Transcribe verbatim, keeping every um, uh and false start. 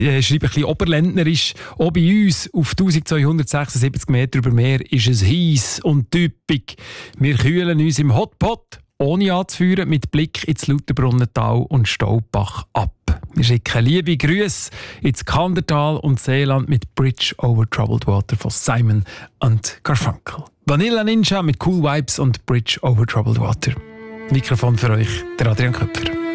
Ich schreibe ein bisschen oberländlerisch. Auch bei uns auf eintausendzweihundertsechsundsiebzig Meter über Meer ist es heiß und typisch. Wir kühlen uns im Hotpot, ohne anzuführen, mit Blick ins Lauterbrunnental und Staubach ab. Wir schicken liebe Grüße ins Kandertal und Seeland mit Bridge over Troubled Water von Simon und Garfunkel. Vanilla Ninja mit Cool Vibes und Bridge over Troubled Water. Mikrofon für euch, der Adrian Köpfer.